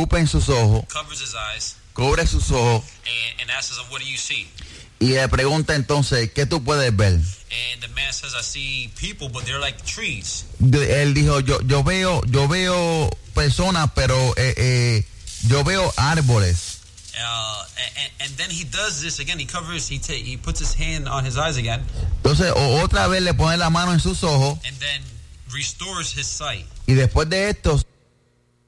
escupe en sus ojos, covers his eyes, cubre sus ojos and asks him, "What do you see?" y le pregunta entonces, ¿qué tú puedes ver? And the man says, "I see people, but they're like trees." Él dijo, yo veo personas, pero yo veo árboles. And then he does this again. He puts his hand on his eyes again. Entonces otra vez le pone la mano en sus ojos And then restores his sight. y después de esto